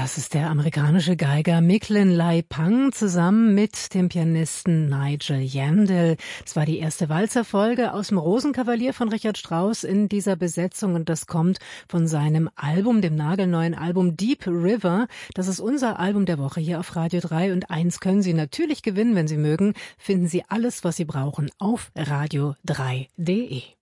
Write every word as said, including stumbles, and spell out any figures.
Das ist der amerikanische Geiger Micklin Lai Pang zusammen mit dem Pianisten Nigel Yandell. Es war die erste Walzerfolge aus dem Rosenkavalier von Richard Strauss in dieser Besetzung und das kommt von seinem Album, dem nagelneuen Album Deep River. Das ist unser Album der Woche hier auf Radio drei und eins können Sie natürlich gewinnen, wenn Sie mögen. Finden Sie alles, was Sie brauchen auf radio drei punkt de.